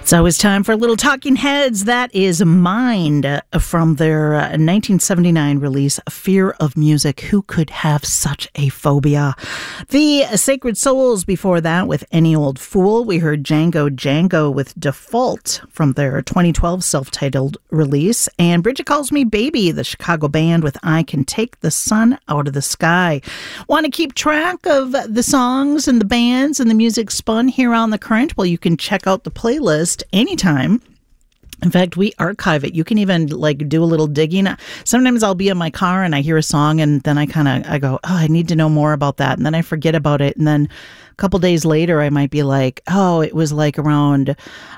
It's always time for a little Talking Heads. That is Mind from their 1979 release, Fear of Music. Who could have such a phobia? The Sacred Souls before that with Any Old Fool. We heard Django with Default from their 2012 self-titled release. And Bridget Calls Me Baby, the Chicago band with I Can Take the Sun Out of the Sky. Want to keep track of the songs and the bands and the music spun here on The Current? Well, you can check out the playlist anytime. In fact, we archive it. You can even do a little digging. Sometimes I'll be in my car and I hear a song and then I go, oh, I need to know more about that. And then I forget about it. And then a couple days later, I might be like, oh, it was around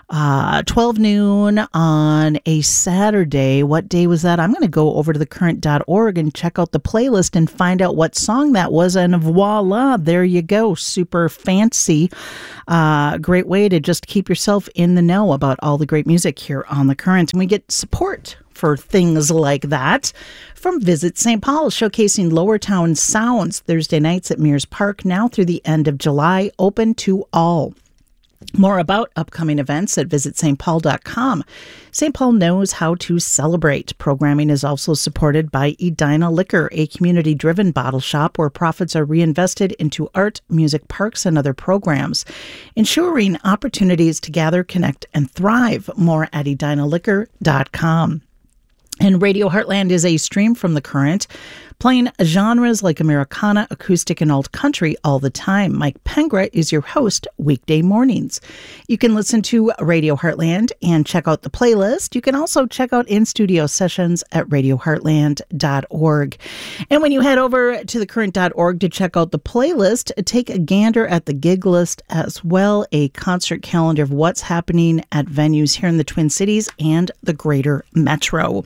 12 noon on a Saturday. What day was that? I'm going to go over to thecurrent.org and check out the playlist and find out what song that was. And voila, there you go. Super fancy. Great way to just keep yourself in the know about all the great music here on The Current. And we get support for things like that from Visit St. Paul, showcasing Lower Town sounds Thursday nights at Mears Park, now through the end of July, open to all. More about upcoming events at visitstpaul.com. St. Paul knows how to celebrate. Programming is also supported by Edina Liquor, a community-driven bottle shop where profits are reinvested into art, music, parks, and other programs, ensuring opportunities to gather, connect, and thrive. More at edinaliquor.com. And Radio Heartland is a stream from The Current, playing genres like Americana, acoustic, and alt country all the time. Mike Pengra is your host weekday mornings. You can listen to Radio Heartland and check out the playlist. You can also check out in-studio sessions at radioheartland.org. And when you head over to thecurrent.org to check out the playlist, take a gander at the gig list as well, a concert calendar of what's happening at venues here in the Twin Cities and the greater metro.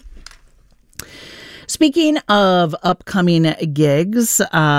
Speaking of upcoming gigs,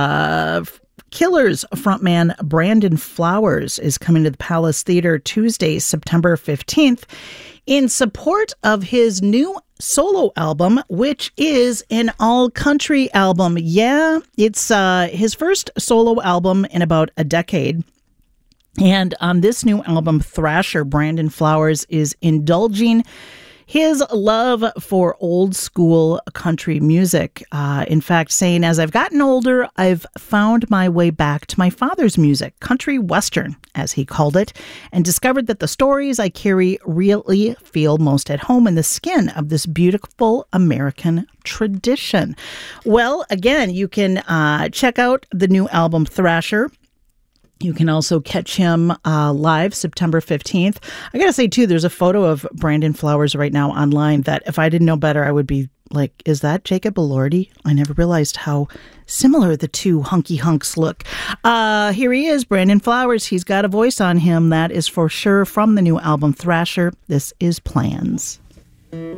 Killers frontman Brandon Flowers is coming to the Palace Theater Tuesday, September 15th, in support of his new solo album, which is an all-country album. Yeah, it's his first solo album in about a decade. And on this new album, Thrasher, Brandon Flowers is indulging his love for old school country music. In fact, saying, as I've gotten older, I've found my way back to my father's music, country western, as he called it, and discovered that the stories I carry really feel most at home in the skin of this beautiful American tradition. Well, again, you can check out the new album, Thrasher. You can also catch him live September 15th. I got to say, too, there's a photo of Brandon Flowers right now online that if I didn't know better, I would be like, is that Jacob Elordi? I never realized how similar the two hunky hunks look. Here he is, Brandon Flowers. He's got a voice on him, that is for sure, from the new album Thrasher. This is Plans.